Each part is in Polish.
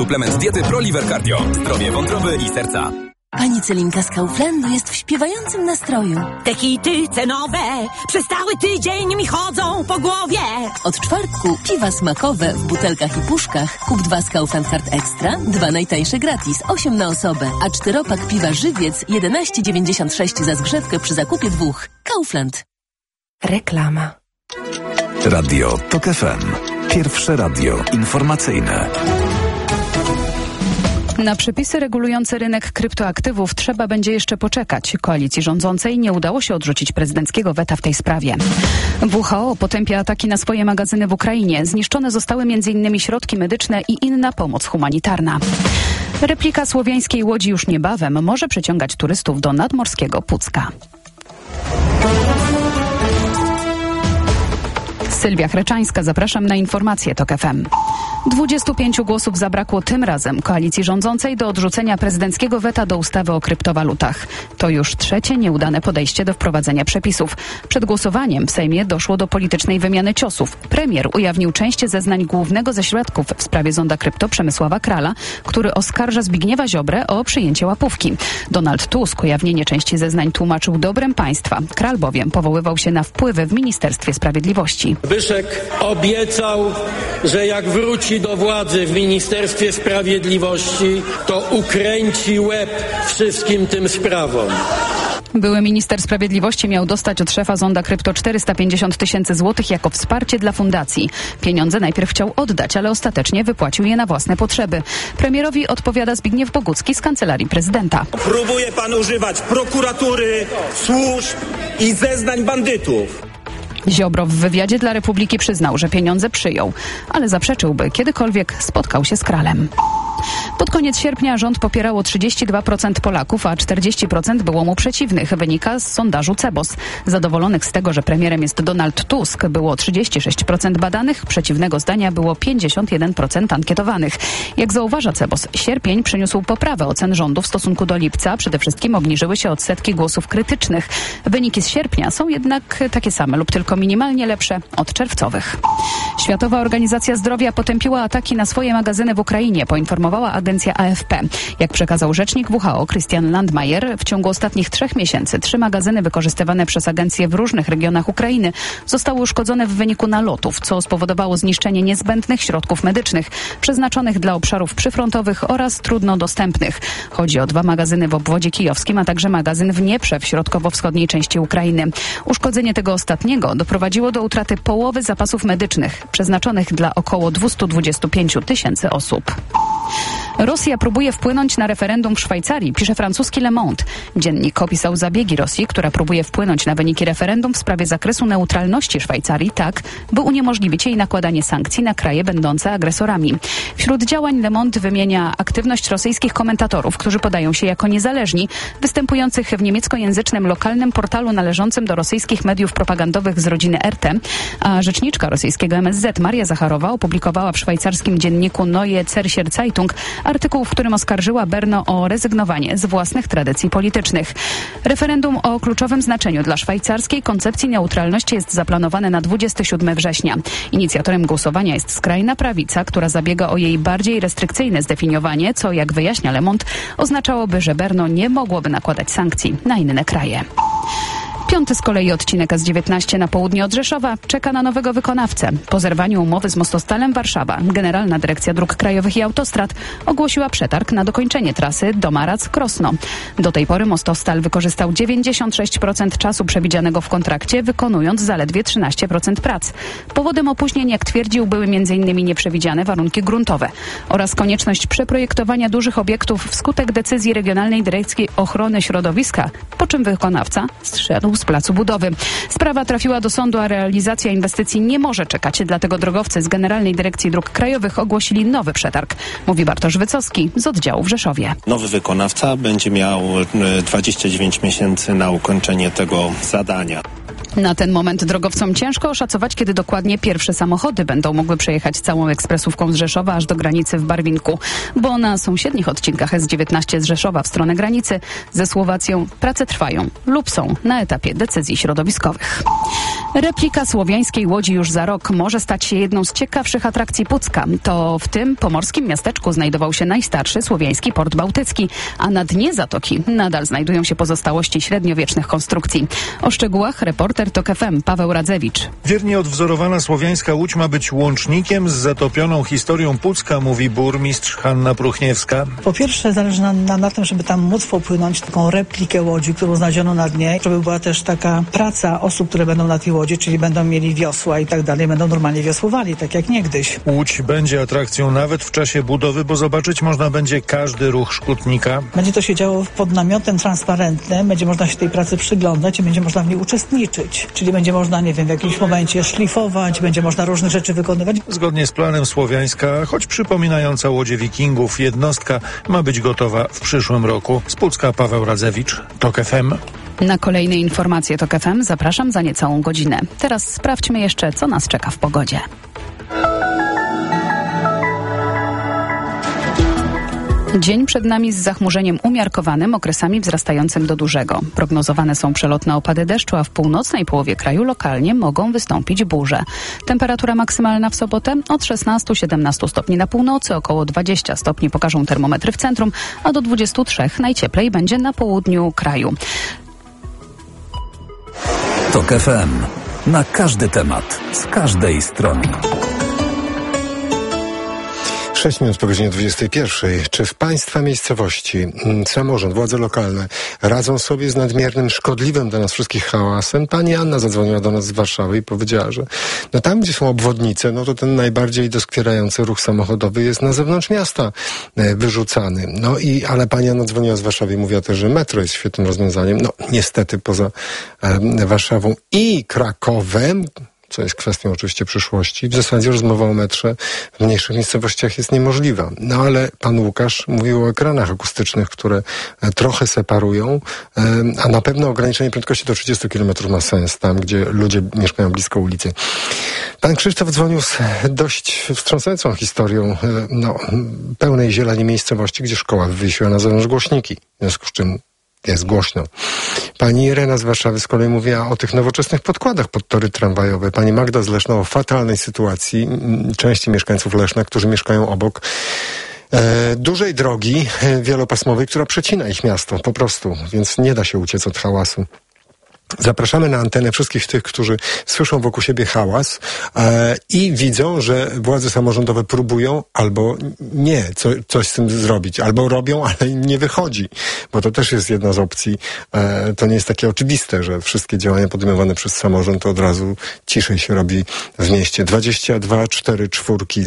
Suplement diety ProLiver Cardio. Zdrowie wątroby i serca. Pani Celinka z Kauflandu jest w śpiewającym nastroju. Te hity cenowe przez cały tydzień mi chodzą po głowie. Od czwartku piwa smakowe w butelkach i puszkach. Kup 2 z Kaufland Hard Extra, 2 najtańsze gratis, 8 na osobę. A 4-pak piwa Żywiec 11,96 za zgrzewkę przy zakupie 2. Kaufland. Reklama. Radio TOK FM. Pierwsze radio informacyjne. Na przepisy regulujące rynek kryptoaktywów trzeba będzie jeszcze poczekać. Koalicji rządzącej nie udało się odrzucić prezydenckiego weta w tej sprawie. WHO potępia ataki na swoje magazyny w Ukrainie. Zniszczone zostały m.in. środki medyczne i inna pomoc humanitarna. Replika słowiańskiej łodzi już niebawem może przyciągać turystów do nadmorskiego Pucka. Sylwia Chreczańska, zapraszam na informacje TOK FM. 25 głosów zabrakło tym razem koalicji rządzącej do odrzucenia prezydenckiego weta do ustawy o kryptowalutach. To już trzecie nieudane podejście do wprowadzenia przepisów. Przed głosowaniem w Sejmie doszło do politycznej wymiany ciosów. Premier ujawnił część zeznań głównego ze świadków w sprawie zonda krypto Przemysława Krala, który oskarża Zbigniewa Ziobrę o przyjęcie łapówki. Donald Tusk ujawnienie części zeznań tłumaczył dobrem państwa. Kral bowiem powoływał się na wpływy w Ministerstwie Sprawiedliwości. Zbyszek obiecał, że jak wróci do władzy w Ministerstwie Sprawiedliwości, to ukręci łeb wszystkim tym sprawom. Były minister sprawiedliwości miał dostać od szefa zonda krypto 450 000 złotych jako wsparcie dla fundacji. Pieniądze najpierw chciał oddać, ale ostatecznie wypłacił je na własne potrzeby. Premierowi odpowiada Zbigniew Bogucki z Kancelarii Prezydenta. Próbuje pan używać prokuratury, służb i zeznań bandytów. Ziobro w wywiadzie dla Republiki przyznał, że pieniądze przyjął, ale zaprzeczył, by kiedykolwiek spotkał się z Kralem. Pod koniec sierpnia rząd popierało 32% Polaków, a 40% było mu przeciwnych. Wynika z sondażu CEBOS. Zadowolonych z tego, że premierem jest Donald Tusk, było 36% badanych, przeciwnego zdania było 51% ankietowanych. Jak zauważa CEBOS, sierpień przyniósł poprawę ocen rządu w stosunku do lipca. Przede wszystkim obniżyły się odsetki głosów krytycznych. Wyniki z sierpnia są jednak takie same lub tylko minimalnie lepsze od czerwcowych. Światowa Organizacja Zdrowia potępiła ataki na swoje magazyny w Ukrainie, poinformowała agencja AFP. Jak przekazał rzecznik WHO Christian Landmayer, w ciągu ostatnich 3 miesięcy 3 magazyny wykorzystywane przez agencję w różnych regionach Ukrainy zostały uszkodzone w wyniku nalotów, co spowodowało zniszczenie niezbędnych środków medycznych przeznaczonych dla obszarów przyfrontowych oraz trudno dostępnych. Chodzi o 2 magazyny w obwodzie kijowskim, a także magazyn w Dnieprze w środkowo-wschodniej części Ukrainy. Uszkodzenie tego ostatniego doprowadziło do utraty połowy zapasów medycznych przeznaczonych dla około 225 000 osób. Rosja próbuje wpłynąć na referendum w Szwajcarii, pisze francuski Le Monde. Dziennik opisał zabiegi Rosji, która próbuje wpłynąć na wyniki referendum w sprawie zakresu neutralności Szwajcarii tak, by uniemożliwić jej nakładanie sankcji na kraje będące agresorami. Wśród działań Le Monde wymienia aktywność rosyjskich komentatorów, którzy podają się jako niezależni, występujących w niemieckojęzycznym lokalnym portalu należącym do rosyjskich mediów propagandowych z rodziny RT, a rzeczniczka rosyjskiego MSZ Maria Zacharowa opublikowała w szwajcarskim dzienniku Neue Zürcher Zeitung artykuł, w którym oskarżyła Brno o rezygnowanie z własnych tradycji politycznych. Referendum o kluczowym znaczeniu dla szwajcarskiej koncepcji neutralności jest zaplanowane na 27 września. Inicjatorem głosowania jest skrajna prawica, która zabiega o jej bardziej restrykcyjne zdefiniowanie, co, jak wyjaśnia Le Monde, oznaczałoby, że Brno nie mogłoby nakładać sankcji na inne kraje. 5. z kolei odcinek S19 na południe od Rzeszowa czeka na nowego wykonawcę. Po zerwaniu umowy z Mostostalem Warszawa Generalna Dyrekcja Dróg Krajowych i Autostrad ogłosiła przetarg na dokończenie trasy Domarac-Krosno. Do tej pory Mostostal wykorzystał 96% czasu przewidzianego w kontrakcie, wykonując zaledwie 13% prac. Powodem opóźnień, jak twierdził, były m.in. nieprzewidziane warunki gruntowe oraz konieczność przeprojektowania dużych obiektów wskutek decyzji Regionalnej Dyrekcji Ochrony Środowiska, po czym wykonawca zszedł z placu budowy. Sprawa trafiła do sądu, a realizacja inwestycji nie może czekać, dlatego drogowcy z Generalnej Dyrekcji Dróg Krajowych ogłosili nowy przetarg. Mówi Bartosz Wycocki z oddziału w Rzeszowie. Nowy wykonawca będzie miał 29 miesięcy na ukończenie tego zadania. Na ten moment drogowcom ciężko oszacować, kiedy dokładnie pierwsze samochody będą mogły przejechać całą ekspresówką z Rzeszowa aż do granicy w Barwinku, bo na sąsiednich odcinkach S19 z Rzeszowa w stronę granicy ze Słowacją prace trwają lub są na etapie decyzji środowiskowych. Replika słowiańskiej łodzi już za rok może stać się jedną z ciekawszych atrakcji Pucka. To w tym pomorskim miasteczku znajdował się najstarszy słowiański port bałtycki, a na dnie zatoki nadal znajdują się pozostałości średniowiecznych konstrukcji. O szczegółach reporter TOK FM Paweł Radzewicz. Wiernie odwzorowana słowiańska łódź ma być łącznikiem z zatopioną historią Pucka, mówi burmistrz Hanna Pruchniewska. Po pierwsze zależy nam na tym, żeby tam móc popłynąć taką replikę łodzi, którą znaleziono na dnie, żeby była też taka praca osób, które będą na tej łodzi, czyli będą mieli wiosła i tak dalej, będą normalnie wiosłowali, tak jak niegdyś. Łódź będzie atrakcją nawet w czasie budowy, bo zobaczyć można będzie każdy ruch szkutnika. Będzie to się działo pod namiotem transparentnym, będzie można się tej pracy przyglądać i będzie można w niej uczestniczyć. Czyli będzie można, nie wiem, w jakimś momencie szlifować, będzie można różne rzeczy wykonywać. Zgodnie z planem słowiańska, choć przypominająca łodzie wikingów, jednostka ma być gotowa w przyszłym roku. Z Pucka Paweł Radzewicz, TOK FM. Na kolejne informacje TOK FM zapraszam za niecałą godzinę. Teraz sprawdźmy jeszcze, co nas czeka w pogodzie. Dzień przed nami z zachmurzeniem umiarkowanym, okresami wzrastającym do dużego. Prognozowane są przelotne opady deszczu, a w północnej połowie kraju lokalnie mogą wystąpić burze. Temperatura maksymalna w sobotę od 16-17 stopni na północy, około 20 stopni pokażą termometry w centrum, a do 23 najcieplej będzie na południu kraju. TOK FM. Na każdy temat, z każdej strony. 6 minut po godzinie 21. Czy w Państwa miejscowości samorząd, władze lokalne radzą sobie z nadmiernym, szkodliwym dla nas wszystkich hałasem? Pani Anna zadzwoniła do nas z Warszawy i powiedziała, że no tam, gdzie są obwodnice, no to ten najbardziej doskwierający ruch samochodowy jest na zewnątrz miasta wyrzucany. No i, ale pani Anna dzwoniła z Warszawy i mówiła też, że metro jest świetnym rozwiązaniem. No niestety poza Warszawą i Krakowem, co jest kwestią oczywiście przyszłości. W zasadzie rozmowa o metrze w mniejszych miejscowościach jest niemożliwa. No ale pan Łukasz mówił o ekranach akustycznych, które trochę separują, a na pewno ograniczenie prędkości do 30 km ma sens tam, gdzie ludzie mieszkają blisko ulicy. Pan Krzysztof dzwonił z dość wstrząsającą historią pełnej zieleni miejscowości, gdzie szkoła wywiesiła na zewnątrz głośniki, w związku z czym jest głośno. Pani Irena z Warszawy z kolei mówiła o tych nowoczesnych podkładach pod tory tramwajowe. Pani Magda z Leszna o fatalnej sytuacji części mieszkańców Leszna, którzy mieszkają obok dużej drogi wielopasmowej, która przecina ich miasto po prostu, więc nie da się uciec od hałasu. Zapraszamy na antenę wszystkich tych, którzy słyszą wokół siebie hałas i widzą, że władze samorządowe próbują albo nie coś z tym zrobić, albo robią, ale im nie wychodzi, bo to też jest jedna z opcji. To nie jest takie oczywiste, że wszystkie działania podejmowane przez samorząd to od razu ciszej się robi w mieście. 22 44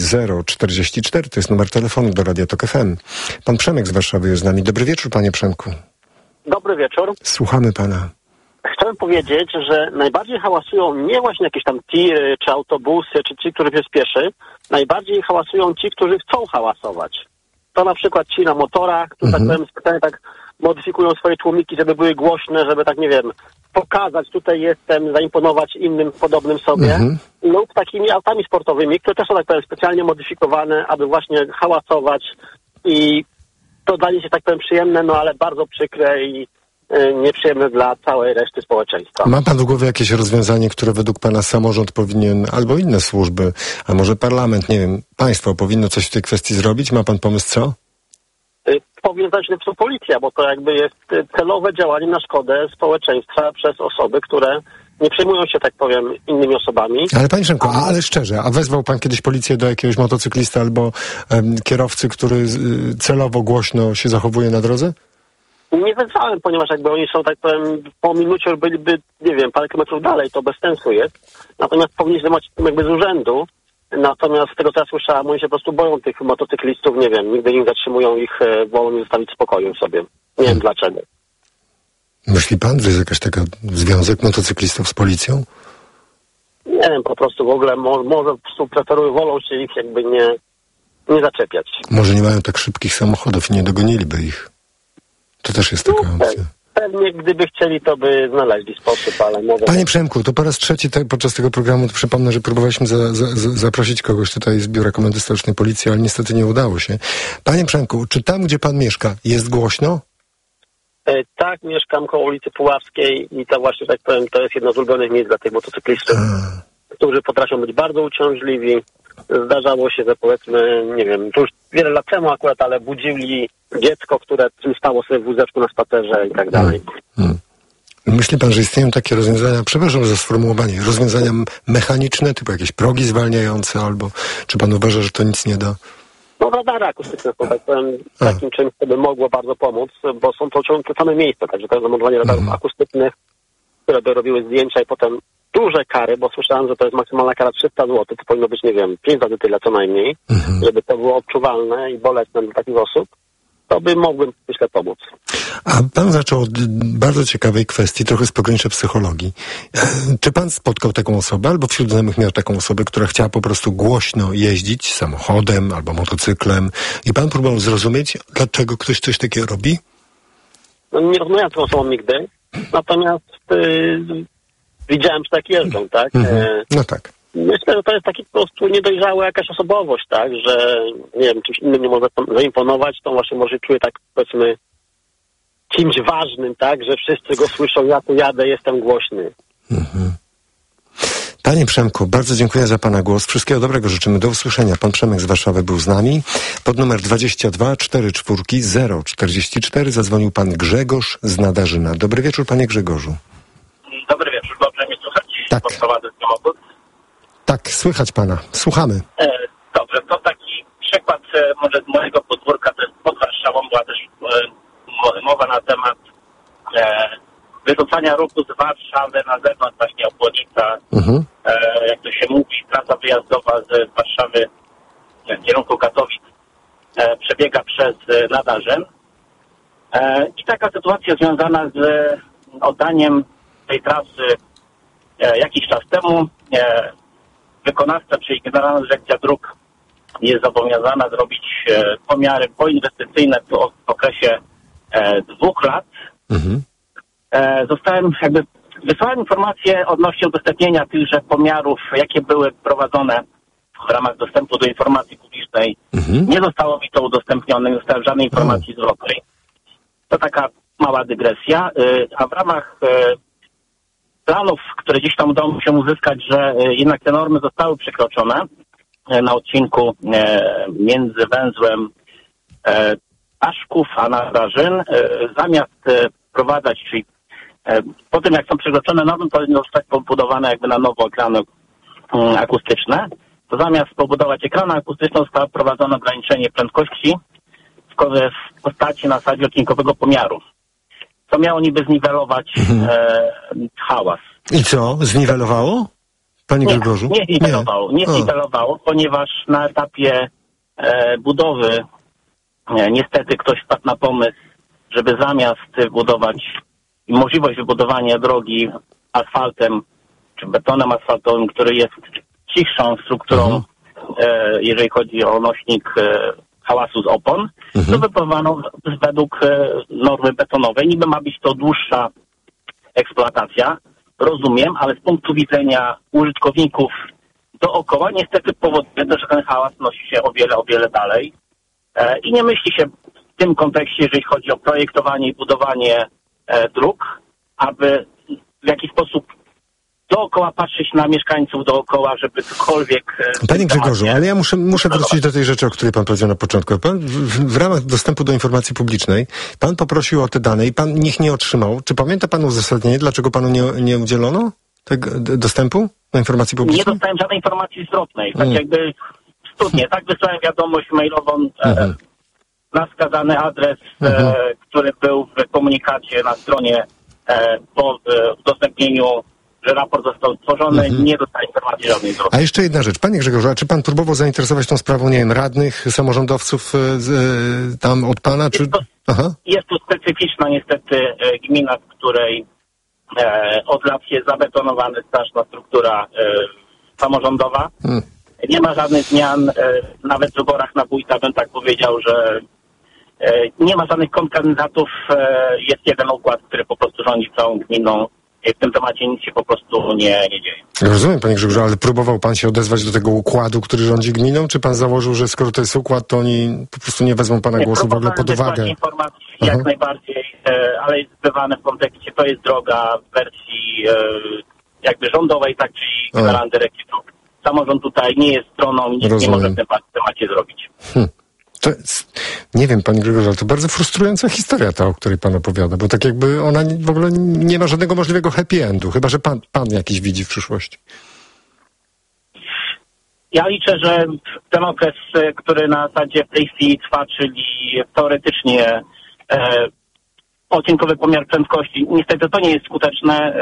044 to jest numer telefonu do Radia TOK FM. Pan Przemek z Warszawy jest z nami. Dobry wieczór, panie Przemku. Dobry wieczór. Słuchamy pana. Chciałem powiedzieć, że najbardziej hałasują nie właśnie jakieś tam tiry, czy autobusy, czy ci, których się spieszy. Najbardziej hałasują ci, którzy chcą hałasować. To na przykład ci na motorach, którzy tak powiem specjalnie tak modyfikują swoje tłumiki, żeby były głośne, żeby tak, nie wiem, pokazać, tutaj jestem, zaimponować innym podobnym sobie. Lub takimi autami sportowymi, które też są tak powiem specjalnie modyfikowane, aby właśnie hałasować. I to dla nich jest tak powiem przyjemne, no ale bardzo przykre i nieprzyjemne dla całej reszty społeczeństwa. Ma pan w głowie jakieś rozwiązanie, które według pana samorząd powinien, albo inne służby, a może parlament, nie wiem, państwo powinno coś w tej kwestii zrobić? Ma pan pomysł co? Powinien dać lepszą policja, bo to jakby jest celowe działanie na szkodę społeczeństwa przez osoby, które nie przejmują się, tak powiem, innymi osobami. Ale panie Przemku, ale szczerze, a wezwał pan kiedyś policję do jakiegoś motocyklisty albo kierowcy, który celowo głośno się zachowuje na drodze? Nie wezwałem, ponieważ jakby oni są, tak powiem, po minucie byliby, nie wiem, parę kilometrów dalej, to bez sensu jest. Natomiast powinni zdejmować jakby z urzędu. Natomiast z tego, co ja słyszałem, oni się po prostu boją tych motocyklistów, nie wiem, nigdy nie zatrzymują ich, wolą ich zostawić w spokoju sobie. Nie wiem dlaczego. Myśli pan, że jest jakaś taka związek motocyklistów z policją? Nie wiem, po prostu w ogóle może po prostu preferują, wolą się ich jakby nie zaczepiać. Może nie mają tak szybkich samochodów i nie dogoniliby ich. To też jest taka opcja. pewnie gdyby chcieli, to by znaleźli sposób, ale może... Panie Przemku, to po raz trzeci podczas tego programu przypomnę, że próbowaliśmy zaprosić kogoś tutaj z Biura Komendy Stołecznej Policji, ale niestety nie udało się. Panie Przemku, czy tam, gdzie pan mieszka, jest głośno? Tak, mieszkam koło ulicy Puławskiej i to właśnie, tak powiem, to jest jedno z ulubionych miejsc dla tych motocyklistów, którzy potrafią być bardzo uciążliwi. Zdarzało się, że powiedzmy, nie wiem, to już wiele lat temu akurat, ale budzili dziecko, które stało sobie w wózeczku na spacerze i tak dalej. Myśli pan, że istnieją takie rozwiązania, przepraszam za sformułowanie, rozwiązania mechaniczne, typu jakieś progi zwalniające, albo czy pan uważa, że to nic nie da? No radary akustyczne są, tak powiem, takim czymś, co by mogło bardzo pomóc, bo są to ciągle same miejsca, także to jest zamontowanie radarów akustycznych, które by robiły zdjęcia i potem duże kary, bo słyszałem, że to jest maksymalna kara 300 zł, to powinno być, nie wiem, 5 razy tyle co najmniej, żeby to było odczuwalne i bolesne dla takich osób, to by mogłem, myślę, pomóc. A pan zaczął od bardzo ciekawej kwestii, trochę z pogranicza psychologii. Czy pan spotkał taką osobę, albo wśród znajomych miał taką osobę, która chciała po prostu głośno jeździć samochodem albo motocyklem i pan próbował zrozumieć, dlaczego ktoś coś takiego robi? No, nie rozmawiałem z tą osobą nigdy, natomiast widziałem, że tak jeżdżą, tak? No tak. Myślę, że to jest taki po prostu niedojrzała jakaś osobowość, tak? Że, nie wiem, czymś innym nie może zaimponować, to właśnie może czuje tak, powiedzmy, kimś ważnym, tak? Że wszyscy go słyszą, ja tu jadę, jestem głośny. Panie Przemku, bardzo dziękuję za pana głos. Wszystkiego dobrego życzymy. Do usłyszenia. Pan Przemek z Warszawy był z nami. Pod numer 22 44 044 zadzwonił pan Grzegorz z Nadarzyna. Dobry wieczór, panie Grzegorzu. Dobry wieczór, dobrze mnie słuchać? Tak. Prowadzę samochód. Tak, słychać pana. Słuchamy. Dobrze, to taki przykład może z mojego podwórka, to jest pod Warszawą, była też mowa na temat wyrzucania ruchu z Warszawy na zewnątrz, właśnie obwodnica, jak to się mówi, trasa wyjazdowa z Warszawy w kierunku Katowic przebiega przez Nadarzyn. I taka sytuacja związana z oddaniem tej trasy jakiś czas temu. Wykonawca, czyli Generalna Dyrekcja Dróg, jest zobowiązana zrobić pomiary poinwestycyjne w okresie 2 lat. Wysłałem informacje odnośnie udostępnienia tychże pomiarów, jakie były prowadzone w ramach dostępu do informacji publicznej. Nie zostało mi to udostępnione, nie dostałem żadnej informacji zwrotnej. To taka mała dygresja, a w ramach planów, które gdzieś tam udało mi się uzyskać, że jednak te normy zostały przekroczone na odcinku między węzłem Paszków a Nadarzyn. Zamiast wprowadzać, czyli po tym jak są przekroczone normy, powinny zostać pobudowane jakby na nowo ekrany akustyczne. To zamiast pobudować ekrany akustyczne, zostało wprowadzone ograniczenie prędkości w postaci na zasadzie odcinkowego pomiaru. To miało niby zniwelować hałas. I co? Zniwelowało? Panie Grzegorzu? Nie zniwelowało, ponieważ na etapie budowy niestety ktoś wpadł na pomysł, żeby zamiast budować możliwość wybudowania drogi asfaltem, czy betonem asfaltowym, który jest cichszą strukturą, jeżeli chodzi o nośnik hałasu z opon, to wypływano według normy betonowej. Niby ma być to dłuższa eksploatacja, rozumiem, ale z punktu widzenia użytkowników dookoła niestety powoduje to, że ten hałas nosi się o wiele dalej. I nie myśli się w tym kontekście, jeżeli chodzi o projektowanie i budowanie dróg, aby w jakiś sposób dookoła patrzeć na mieszkańców dookoła, żeby cokolwiek... Panie Grzegorzu, ale ja muszę wrócić do tej rzeczy, o której pan powiedział na początku. Pan w ramach dostępu do informacji publicznej, pan poprosił o te dane i pan ich nie otrzymał. Czy pamięta pan uzasadnienie, dlaczego panu nie udzielono tego dostępu do informacji publicznej? Nie dostałem żadnej informacji zwrotnej. Tak jakby studnie. Tak wysłałem wiadomość mailową na wskazany adres, który był w komunikacie na stronie po udostępnieniu, że raport został stworzony, nie dostałem informacji żadnej zwrotnej. A jeszcze jedna rzecz. Panie Grzegorzu, a czy pan próbował zainteresować tą sprawą, nie wiem, radnych, samorządowców tam od pana? Jest to specyficzna niestety gmina, w której od lat jest zabetonowana straszna struktura samorządowa. Nie ma żadnych zmian, nawet w wyborach na wójta bym tak powiedział, że Nie ma żadnych kontrkandydatów, jest jeden układ, który po prostu rządzi całą gminą. W tym temacie nic się po prostu nie dzieje. Rozumiem, panie Grzegorzu, ale próbował pan się odezwać do tego układu, który rządzi gminą, czy pan założył, że skoro to jest układ, to oni po prostu nie wezmą pana głosu w ogóle pod uwagę? Informacji jak najbardziej, ale jest zbywane w kontekście, to jest droga w wersji jakby rządowej, tak, czyli generalny dyrektor. Samorząd tutaj nie jest stroną i nic nie może w tym temacie zrobić. To jest, nie wiem, panie Grzegorzu, ale to bardzo frustrująca historia ta, o której pan opowiada, bo tak jakby ona w ogóle nie ma żadnego możliwego happy endu, chyba że pan jakiś widzi w przyszłości. Ja liczę, że ten okres, który na zasadzie w tej chwili trwa, czyli teoretycznie odcinkowy pomiar prędkości, niestety to nie jest skuteczne,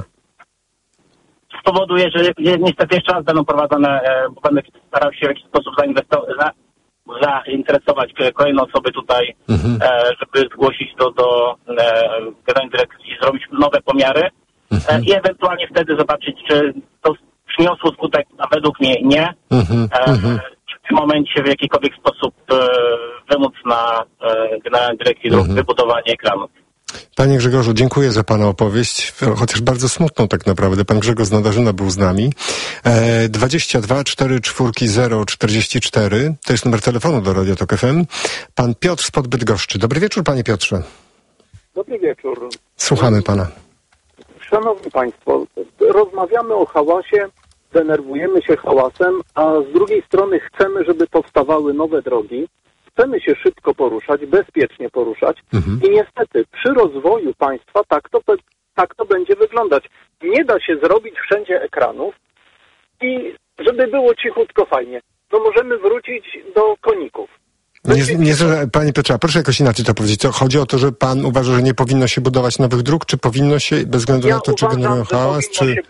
spowoduje, że niestety jeszcze raz będą prowadzone, bo będę starał się w jakiś sposób zainteresować kolejne osoby tutaj, żeby zgłosić to do Generalnej Dyrekcji, zrobić nowe pomiary i ewentualnie wtedy zobaczyć, czy to przyniosło skutek, a według mnie nie. W tym momencie w jakikolwiek sposób wymóc na Generalnej Dyrekcji wybudowanie ekranów. Panie Grzegorzu, dziękuję za pana opowieść, chociaż bardzo smutną tak naprawdę. Pan Grzegorz z Nadarzyna był z nami. 22 440 44, to jest numer telefonu do Radio Tok FM. Pan Piotr spod Bydgoszczy. Dobry wieczór, panie Piotrze. Dobry wieczór. Słuchamy pana. Szanowni państwo, rozmawiamy o hałasie, denerwujemy się hałasem, a z drugiej strony chcemy, żeby powstawały nowe drogi. Chcemy się szybko poruszać, bezpiecznie poruszać i niestety przy rozwoju państwa tak to będzie wyglądać. Nie da się zrobić wszędzie ekranów i żeby było cichutko fajnie, to możemy wrócić do koników. Panie Piotrze, proszę jakoś inaczej to powiedzieć. To chodzi o to, że pan uważa, że nie powinno się budować nowych dróg, czy powinno się, bez względu na to, czy generują hałas, czy... powinno się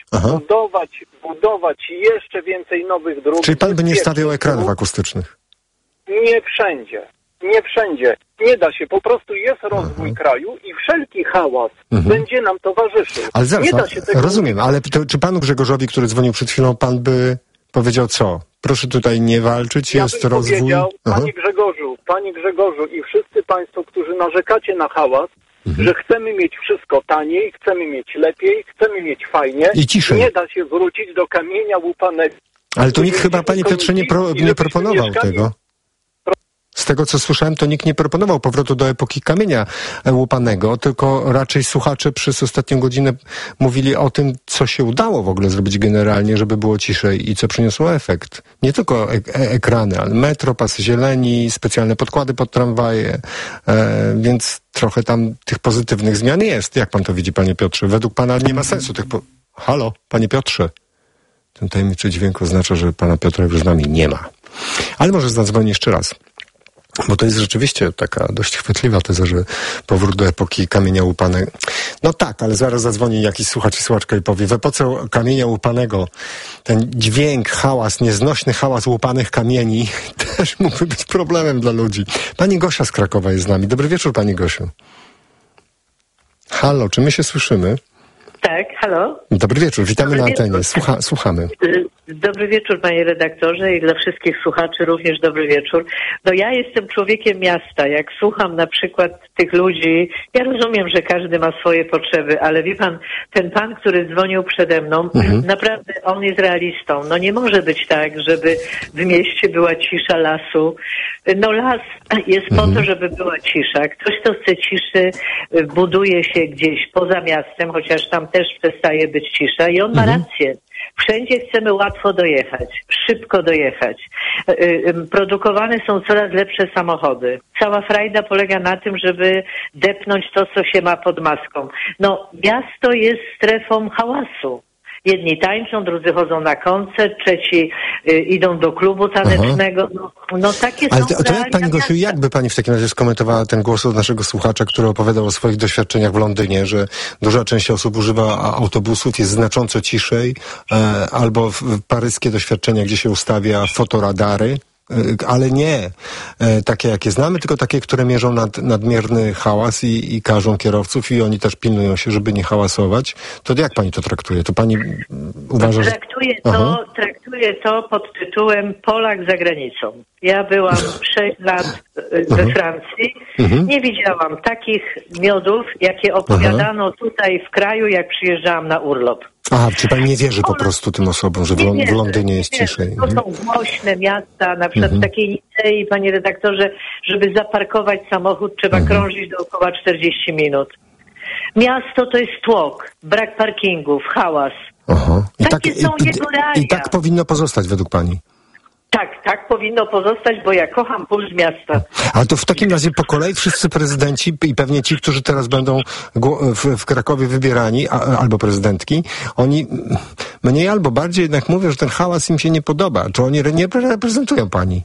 budować jeszcze więcej nowych dróg. Czyli pan by nie stawiał ekranów akustycznych? Nie wszędzie. Nie da się. Po prostu jest rozwój kraju i wszelki hałas będzie nam towarzyszył. Ale zaraz, nie da się tego rozumiem, ale czy panu Grzegorzowi, który dzwonił przed chwilą, pan by powiedział co? Proszę tutaj nie walczyć, jest rozwój... powiedział, panie Grzegorzu i wszyscy państwo, którzy narzekacie na hałas, że chcemy mieć wszystko taniej, chcemy mieć lepiej, chcemy mieć fajnie. I ciszej. Nie da się wrócić do kamienia łupanego. Ale to nikt chyba, panie Piotrze, nie proponował tego. Z tego, co słyszałem, to nikt nie proponował powrotu do epoki kamienia łupanego, tylko raczej słuchacze przez ostatnią godzinę mówili o tym, co się udało w ogóle zrobić generalnie, żeby było ciszej i co przyniosło efekt. Nie tylko ekrany, ale metro, pasy zieleni, specjalne podkłady pod tramwaje, więc trochę tam tych pozytywnych zmian jest. Jak pan to widzi, panie Piotrze? Według pana nie ma sensu tych... Halo, panie Piotrze? Ten tajemniczy dźwięk oznacza, że pana Piotra już z nami nie ma. Ale może zadzwoni jeszcze raz. Bo to jest rzeczywiście taka dość chwytliwa teza, że powrót do epoki kamienia łupanego. No tak, ale zaraz zadzwoni jakiś słuchacz i słuchaczka i powie, w epoce kamienia łupanego ten dźwięk, hałas, nieznośny hałas łupanych kamieni też mógłby być problemem dla ludzi. Pani Gosia z Krakowa jest z nami. Dobry wieczór, pani Gosiu. Halo, czy my się słyszymy? Tak, halo? Dobry wieczór, witamy na antenie. Słuchamy. Dobry wieczór, panie redaktorze, i dla wszystkich słuchaczy również dobry wieczór. No ja jestem człowiekiem miasta. Jak słucham na przykład tych ludzi, ja rozumiem, że każdy ma swoje potrzeby, ale wie pan, ten pan, który dzwonił przede mną, naprawdę on jest realistą. No nie może być tak, żeby w mieście była cisza lasu. No las jest po to, żeby była cisza. Ktoś, kto chce ciszy, buduje się gdzieś poza miastem, chociaż tam też przestaje być cisza i on ma rację. Wszędzie chcemy łatwo dojechać, szybko dojechać. Produkowane są coraz lepsze samochody. Cała frajda polega na tym, żeby depnąć to, co się ma pod maską. No, miasto jest strefą hałasu. Jedni tańczą, drudzy chodzą na koncert, trzeci idą do klubu tanecznego. No takie ale są to jak, pani Gosiu, jakby pani w takim razie skomentowała ten głos od naszego słuchacza, który opowiadał o swoich doświadczeniach w Londynie, że duża część osób używa autobusów, jest znacząco ciszej, albo paryskie doświadczenia, gdzie się ustawia fotoradary, ale nie takie, jakie znamy, tylko takie, które mierzą nadmierny hałas i karzą kierowców i oni też pilnują się, żeby nie hałasować. To jak pani to traktuje? To pani uważa, że... Traktuję to pod tytułem Polak za granicą. Ja byłam 6 lat we Francji. Nie widziałam takich miodów, jakie opowiadano tutaj w kraju, jak przyjeżdżałam na urlop. Aha, czy pani nie wierzy po prostu tym osobom, że w Londynie jest ciszej? To są głośne miasta, na przykład w takiej Nicei, panie redaktorze, żeby zaparkować samochód, trzeba krążyć dookoła 40 minut. Miasto to jest tłok, brak parkingów, hałas. Takie są jego realia. I tak powinno pozostać według pani? Tak powinno pozostać, bo ja kocham puls miasta. Ale to w takim razie po kolei wszyscy prezydenci i pewnie ci, którzy teraz będą w Krakowie wybierani, albo prezydentki, oni mniej albo bardziej jednak mówią, że ten hałas im się nie podoba. Czy oni nie reprezentują pani?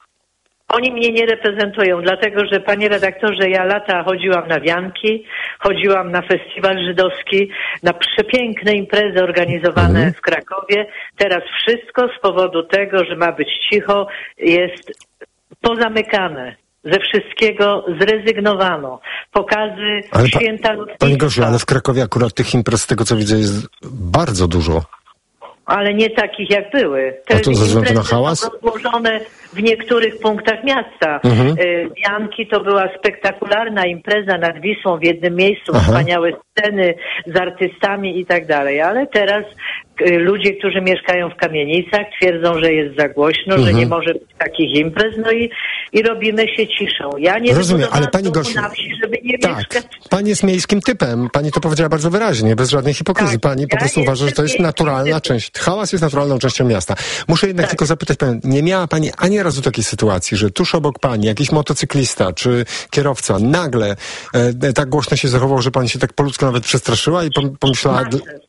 Oni mnie nie reprezentują, dlatego że, panie redaktorze, ja lata chodziłam na wianki, chodziłam na festiwal żydowski, na przepiękne imprezy organizowane w Krakowie. Teraz wszystko z powodu tego, że ma być cicho, jest pozamykane. Ze wszystkiego zrezygnowano. Pokazy, święta lotnictwa. Pani Gosiu, ale w Krakowie akurat tych imprez, z tego co widzę, jest bardzo dużo. Ale nie takich jak były. Te to ze względu na hałas? Są rozłożone w niektórych punktach miasta. Wianki to była spektakularna impreza nad Wisłą w jednym miejscu, wspaniałe sceny z artystami i tak dalej. Ale teraz ludzie, którzy mieszkają w kamienicach, twierdzą, że jest za głośno, że nie może być takich imprez, no i robimy się ciszą. Ja nie rozumiem, ale pani Gosiu, na wsi, żeby nie mieszkać. Pani jest miejskim typem. Pani to powiedziała bardzo wyraźnie, bez żadnej hipokryzji. Pani po prostu uważa, że to jest naturalna część. Hałas jest naturalną częścią miasta. Muszę jednak tylko zapytać panią, nie miała pani ani razu takiej sytuacji, że tuż obok pani jakiś motocyklista czy kierowca nagle tak głośno się zachował, że pani się tak po ludzku nawet przestraszyła i pomyślała...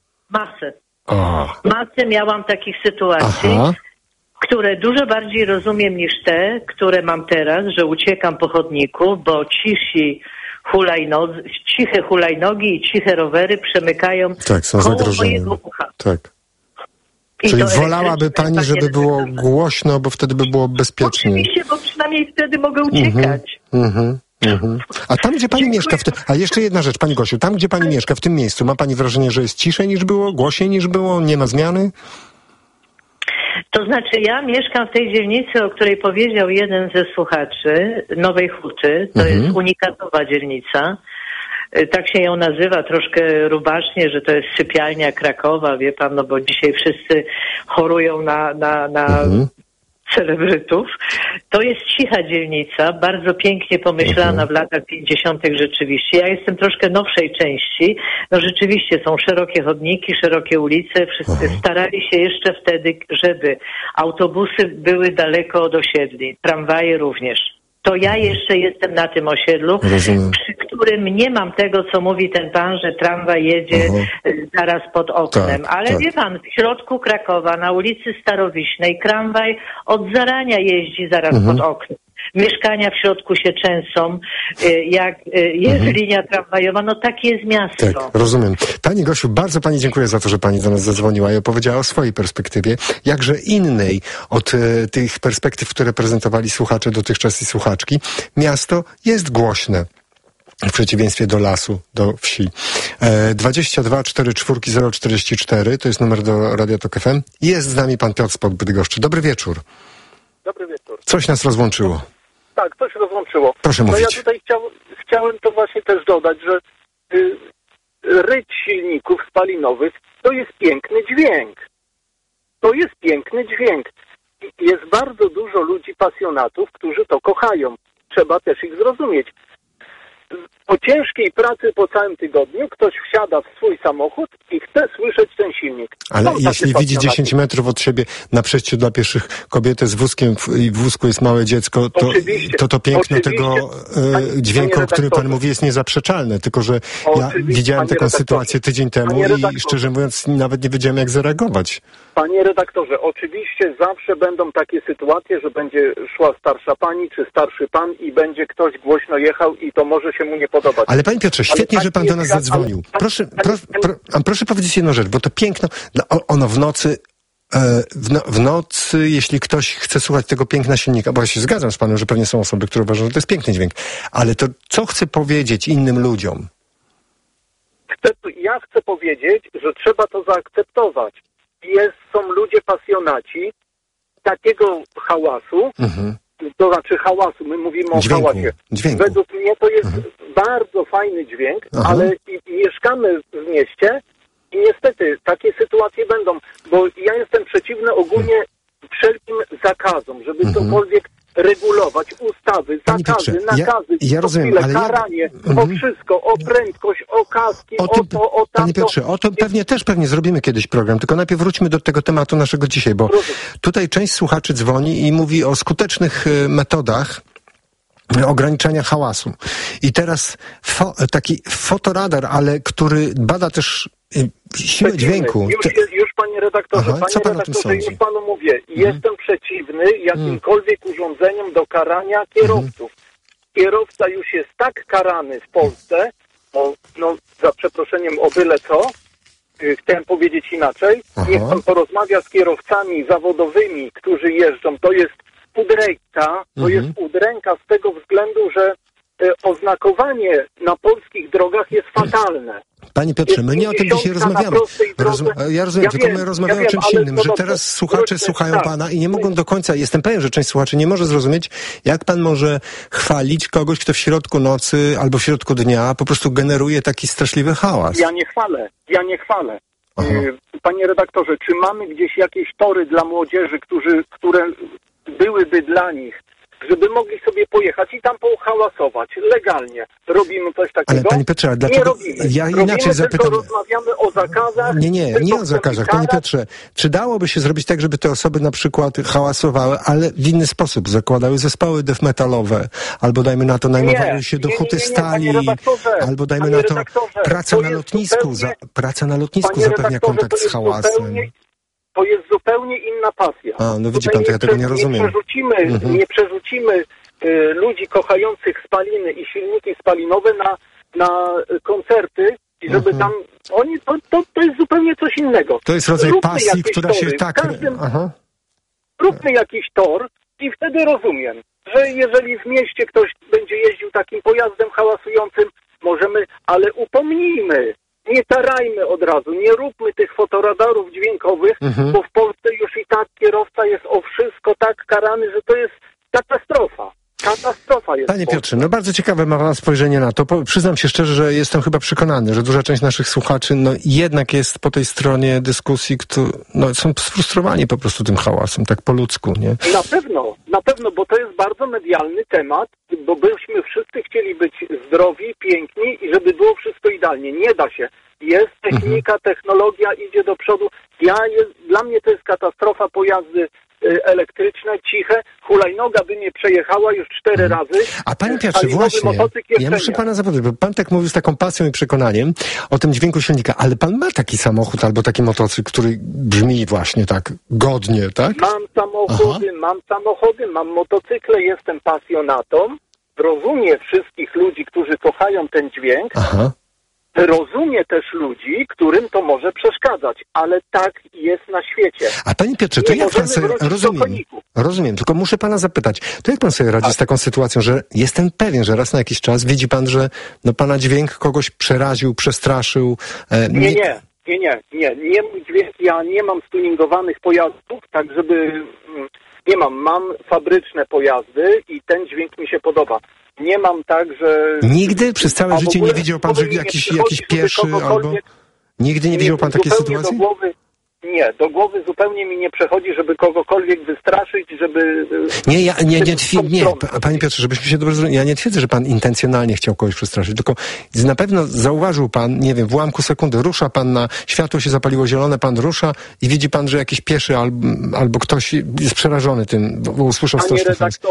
Masę miałam takich sytuacji, które dużo bardziej rozumiem niż te, które mam teraz, że uciekam po chodniku, bo ciche hulajnogi i ciche rowery przemykają są koło mojego ucha. Czyli wolałaby pani, żeby było głośno, bo wtedy by było bezpiecznie. Oczywiście, bo przynajmniej wtedy mogę uciekać. A tam, gdzie pani mieszka, a jeszcze jedna rzecz, pani Gosiu, tam, gdzie pani mieszka, w tym miejscu, ma pani wrażenie, że jest ciszej niż było, głośniej niż było, nie ma zmiany? To znaczy, ja mieszkam w tej dzielnicy, o której powiedział jeden ze słuchaczy, Nowej Huty. To jest unikatowa dzielnica. Tak się ją nazywa troszkę rubacznie, że to jest sypialnia Krakowa, wie pan, no bo dzisiaj wszyscy chorują na celebrytów. To jest cicha dzielnica, bardzo pięknie pomyślana w latach 50. rzeczywiście. Ja jestem troszkę nowszej części. No rzeczywiście są szerokie chodniki, szerokie ulice. Wszyscy starali się jeszcze wtedy, żeby autobusy były daleko od osiedli, tramwaje również. To ja jeszcze jestem na tym osiedlu, przy którym nie mam tego, co mówi ten pan, że tramwaj jedzie zaraz pod oknem. Ale wie pan, w środku Krakowa, na ulicy Starowiśnej, tramwaj od zarania jeździ zaraz pod oknem. Mieszkania w środku się trzęsą, jak jest linia tramwajowa, no takie jest miasto. Tak, rozumiem. Pani Gosiu, bardzo pani dziękuję za to, że pani do nas zadzwoniła i opowiedziała o swojej perspektywie, jakże innej od tych perspektyw, które prezentowali słuchacze dotychczas i słuchaczki. Miasto jest głośne. W przeciwieństwie do lasu, do wsi. 22 44 044 to jest numer do Radia Tok FM. Jest z nami pan Piotr spod Bydgoszczy. Dobry wieczór. Dobry wieczór. Coś nas rozłączyło. Tak, coś rozłączyło. Proszę mówić. Ja tutaj chciałem to właśnie też dodać, że ryć silników spalinowych to jest piękny dźwięk. To jest piękny dźwięk. Jest bardzo dużo ludzi pasjonatów, którzy to kochają. Trzeba też ich zrozumieć. Po ciężkiej pracy po całym tygodniu ktoś wsiada w swój samochód i chce słyszeć ten silnik. Ale jeśli widzi 10 metrów od siebie na przejściu dla pieszych kobietę z wózkiem i w wózku jest małe dziecko, to piękno tego dźwięku, o którym pan mówi, jest niezaprzeczalne. Tylko że ja widziałem taką sytuację tydzień temu i szczerze mówiąc nawet nie wiedziałem, jak zareagować. Panie redaktorze, oczywiście zawsze będą takie sytuacje, że będzie szła starsza pani czy starszy pan i będzie ktoś głośno jechał i to może się mu nie podobać. Ale panie Piotrze, świetnie, że pan do nas zadzwonił. Proszę powiedzieć jedną rzecz, bo to piękno, ono w nocy w nocy, jeśli ktoś chce słuchać tego piękna silnika, bo ja się zgadzam z panem, że pewnie są osoby, które uważają, że to jest piękny dźwięk, ale to co chce powiedzieć innym ludziom? Ja chcę powiedzieć, że trzeba to zaakceptować. Są ludzie pasjonaci takiego hałasu, to znaczy hałasu, my mówimy o hałasie. Według mnie to jest bardzo fajny dźwięk, ale mieszkamy w mieście i niestety takie sytuacje będą, bo ja jestem przeciwny ogólnie wszelkim zakazom, żeby cokolwiek regulować, ustawy, zakazy, nakazy, ja rozumiem, ale karanie, o wszystko, o prędkość, o kaski, o tamto. Panie Piotrze, o to pewnie zrobimy kiedyś program, tylko najpierw wróćmy do tego tematu naszego dzisiaj, bo tutaj część słuchaczy dzwoni i mówi o skutecznych metodach ograniczania hałasu. I teraz taki fotoradar, ale który bada też siłę dźwięku. Już panie redaktorze, już panu mówię, jestem przeciwny jakimkolwiek urządzeniom do karania kierowców. Kierowca już jest tak karany w Polsce, za przeproszeniem o byle co, chciałem powiedzieć inaczej, niech pan porozmawia z kierowcami zawodowymi, którzy jeżdżą, to jest udręka z tego względu, że oznakowanie na polskich drogach jest fatalne. Panie Piotrze, my nie o tym dzisiaj rozmawiamy. Ja rozumiem, tylko my rozmawiamy o czymś innym, że teraz słuchacze słuchają pana i nie mogą do końca, jestem pewien, że część słuchaczy nie może zrozumieć, jak pan może chwalić kogoś, kto w środku nocy albo w środku dnia po prostu generuje taki straszliwy hałas. Ja nie chwalę. Panie redaktorze, czy mamy gdzieś jakieś tory dla młodzieży, które byłyby dla nich, żeby mogli sobie pojechać i tam pohałasować legalnie? Robimy coś takiego? Ale panie Piotrze, ale dlaczego? Nie robimy. Ja inaczej zapytam. Rozmawiamy o zakazach. Nie o zakazach. Panie Piotrze, czy dałoby się zrobić tak, żeby te osoby na przykład hałasowały, ale w inny sposób, zakładały zespoły death metalowe, albo dajmy na to najmowały się do huty stali, albo dajmy na to praca na lotnisku zapewnia kontakt z hałasem. To jest zupełnie inna pasja. No widzi pan, to ja tego nie rozumiem. Nie przerzucimy ludzi kochających spaliny i silniki spalinowe na koncerty i żeby tam... To jest zupełnie coś innego. To jest rodzaj pasji, która się tak... Róbmy jakiś tor i wtedy rozumiem, że jeżeli w mieście ktoś będzie jeździł takim pojazdem hałasującym, możemy, ale upomnijmy. Nie karajmy od razu, nie róbmy tych fotoradarów dźwiękowych, bo w Polsce już i tak kierowca jest o wszystko tak karany, że to jest katastrofa. Katastrofa jest. Panie Piotrze, bardzo ciekawe ma pan spojrzenie na to. Przyznam się szczerze, że jestem chyba przekonany, że duża część naszych słuchaczy jednak jest po tej stronie dyskusji, są sfrustrowani po prostu tym hałasem, tak po ludzku, nie? Na pewno, bo to jest bardzo medialny temat, bo byśmy wszyscy chcieli być zdrowi, piękni i żeby było wszystko idealnie. Nie da się. Jest technika, technologia idzie do przodu. Dla mnie to jest katastrofa, pojazdy elektryczne, ciche, hulajnoga by mnie przejechała już 4 razy. A panie Piotrze, właśnie, ja muszę pana zapytać, bo pan tak mówił z taką pasją i przekonaniem o tym dźwięku silnika, ale pan ma taki samochód albo taki motocykl, który brzmi właśnie tak godnie, tak? Mam samochody, mam motocykle, jestem pasjonatą, rozumiem wszystkich ludzi, którzy kochają ten dźwięk, rozumie też ludzi, którym to może przeszkadzać, ale tak jest na świecie. A panie Piotrze, to jak pan sobie... Rozumiem, tylko muszę pana zapytać, to jak pan sobie radzi z taką sytuacją, że jestem pewien, że raz na jakiś czas widzi pan, że pana dźwięk kogoś przeraził, przestraszył? Nie mój dźwięk, ja nie mam stuningowanych pojazdów, tak żeby... Mam fabryczne pojazdy i ten dźwięk mi się podoba. Nie mam tak, że... Nigdy przez całe życie nie widział pan, że jakiś pieszy albo... Nigdy nie widział pan takiej sytuacji? Do głowy zupełnie mi nie przechodzi, żeby kogokolwiek wystraszyć, żeby... Nie, panie Piotrze, żebyśmy się dobrze zrozumieli. Ja nie twierdzę, że pan intencjonalnie chciał kogoś przestraszyć, tylko na pewno zauważył pan, nie wiem, w ułamku sekundy, rusza pan światło się zapaliło zielone, pan rusza i widzi pan, że jakiś pieszy albo ktoś jest przerażony tym, bo usłyszał straszny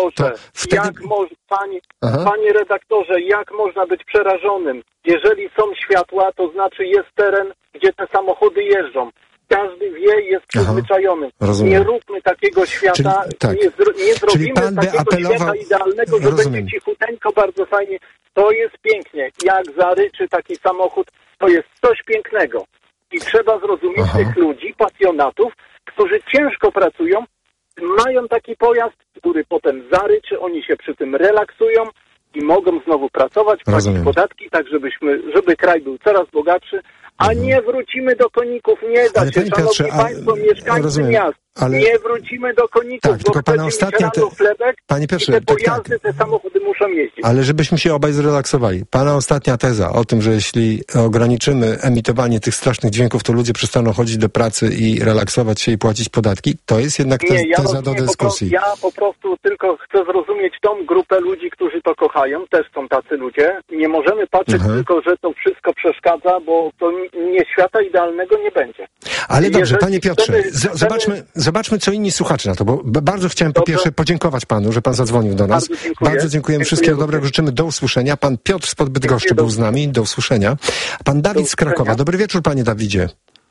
Panie redaktorze, jak można być przerażonym? Jeżeli są światła, to znaczy jest teren, gdzie te samochody jeżdżą. Każdy wie, jest przyzwyczajony. Nie róbmy takiego świata, nie zrobimy takiego świata idealnego, że będzie cichuteńko, bardzo fajnie. To jest pięknie. Jak zaryczy taki samochód, to jest coś pięknego. I trzeba zrozumieć tych ludzi, pasjonatów, którzy ciężko pracują, mają taki pojazd, który potem zaryczy, oni się przy tym relaksują i mogą znowu pracować, płacić podatki, tak żeby kraj był coraz bogatszy, a nie wrócimy do koników. Nie da się, szanowni państwo, mieszkańcy miast. Nie wrócimy do koników, bo chcecie mieć rano chlebek Panie Piotrze, i te pojazdy, te samochody muszą jeździć. Ale żebyśmy się obaj zrelaksowali. Pana ostatnia teza o tym, że jeśli ograniczymy emitowanie tych strasznych dźwięków, to ludzie przestaną chodzić do pracy i relaksować się i płacić podatki, to jest jednak teza do dyskusji. Ja po prostu tylko chcę zrozumieć tą grupę ludzi, którzy to kochają. Też są tacy ludzie. Nie możemy patrzeć tylko, że to wszystko przeszkadza, bo to świata idealnego nie będzie. Ale dobrze, panie Piotrze, zobaczmy, co inni słuchacze na to, bo bardzo chciałem po pierwsze podziękować panu, że pan zadzwonił do nas. Bardzo dziękujemy. Wszystkiego dobrego życzymy. Do usłyszenia. Pan Piotr spod Bydgoszczy był z nami. Do usłyszenia. Pan Dawid z Krakowa. Dobry wieczór, panie Dawidzie.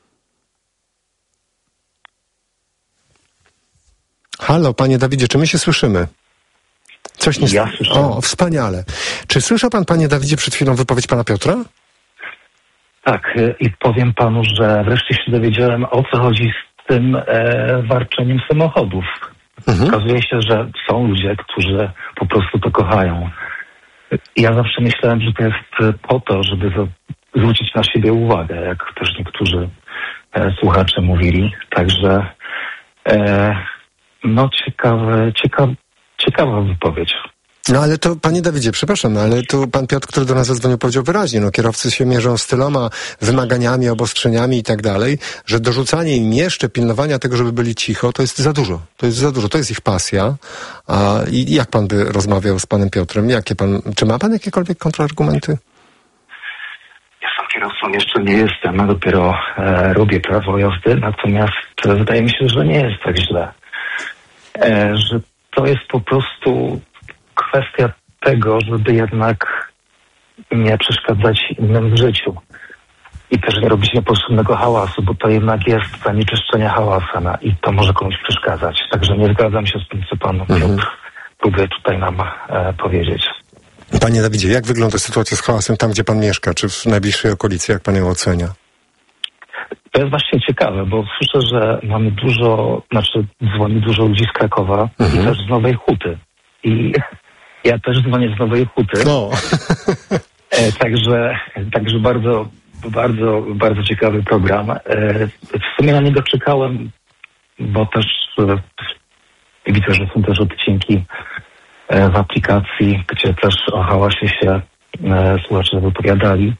Halo, panie Dawidzie, czy my się słyszymy? Coś nie słyszę. O, wspaniale. Czy słyszał pan, panie Dawidzie, przed chwilą wypowiedź pana Piotra? Tak, i powiem panu, że wreszcie się dowiedziałem, o co chodzi z tym warczeniem samochodów. Okazuje się, że są ludzie, którzy po prostu to kochają. Ja zawsze myślałem, że to jest po to, żeby zwrócić na siebie uwagę, jak też niektórzy słuchacze mówili. Także ciekawa wypowiedź. No ale to, panie Dawidzie, przepraszam, ale tu pan Piotr, który do nas zadzwonił, powiedział wyraźnie, kierowcy się mierzą z tyloma wymaganiami, obostrzeniami i tak dalej, że dorzucanie im jeszcze pilnowania tego, żeby byli cicho, to jest za dużo. To jest ich pasja. I jak pan by rozmawiał z panem Piotrem? Czy ma pan jakiekolwiek kontrargumenty? Ja sam kierowcą jeszcze nie jestem, dopiero robię prawo jazdy, natomiast wydaje mi się, że nie jest tak źle. Że to jest po prostu kwestia tego, żeby jednak nie przeszkadzać innym w życiu i też nie robić niepotrzebnego hałasu, bo to jednak jest zanieczyszczenie hałasem i to może komuś przeszkadzać. Także nie zgadzam się z tym, co pan Piotr próbuje tutaj nam powiedzieć. Panie Dawidzie, jak wygląda sytuacja z hałasem tam, gdzie pan mieszka, czy w najbliższej okolicy, jak pan ją ocenia? To jest właśnie ciekawe, bo słyszę, że mamy dzwoni dużo ludzi z Krakowa i też z Nowej Huty. I ja też dzwonię z Nowej Huty. No. Także bardzo, bardzo, bardzo ciekawy program. W sumie na niego czekałem, bo też widzę, że są też odcinki w aplikacji, gdzie też o hałasie się słuchacze wypowiadali.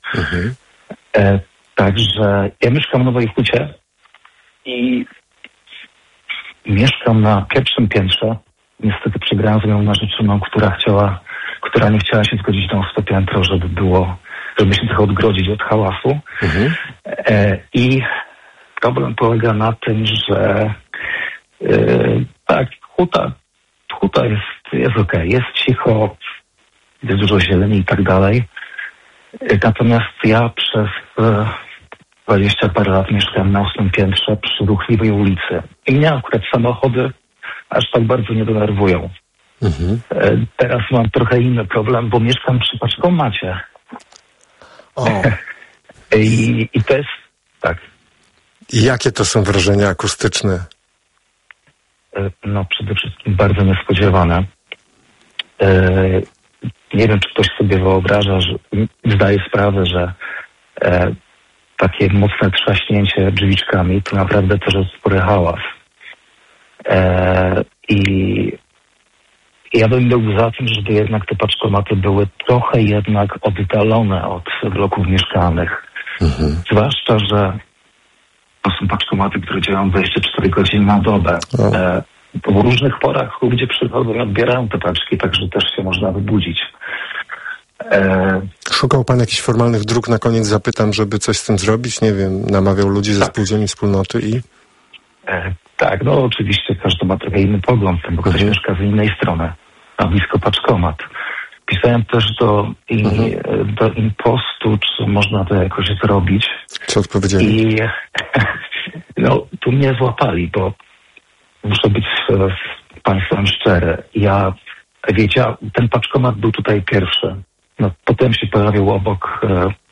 Także ja mieszkam w Nowej Hucie i mieszkam na pierwszym piętrze. Niestety przegrałem z moją narzeczoną, która nie chciała się zgodzić na 100 piętro, żeby się trochę odgrodzić od hałasu. I problem polega na tym, że tak, huta jest okej, jest cicho, jest dużo zieleni i tak dalej. Natomiast ja przez 20 parę lat mieszkałem na 8 piętrze przy ruchliwej ulicy. I mnie akurat samochody aż tak bardzo nie denerwują. Teraz mam trochę inny problem, bo mieszkam przy paczkomacie. I to jest tak. I jakie to są wrażenia akustyczne? No przede wszystkim bardzo niespodziewane. Nie wiem, czy ktoś sobie wyobraża, że zdaje sprawę, że takie mocne trzaśnięcie drzwiczkami to naprawdę też jest spory hałas. I ja bym był za tym, żeby jednak te paczkomaty były trochę jednak oddalone od bloków mieszkalnych. Zwłaszcza, że to są paczkomaty, które działają 24 godziny na dobę. W różnych porach ludzie przychodzą i odbierają te paczki, także też się można wybudzić. Szukał pan jakichś formalnych dróg? Na koniec zapytam, żeby coś z tym zrobić? Nie wiem, namawiał ludzi ze spółdzielni, wspólnoty i... Tak, no oczywiście każdy ma trochę inny pogląd, bo ktoś mieszka z innej strony, a blisko paczkomat. Pisałem też do Impostu, czy można to jakoś zrobić. Co odpowiedzieli? I no, tu mnie złapali, bo muszę być z państwem szczery. Wiecie, ten paczkomat był tutaj pierwszy. No, potem się pojawił obok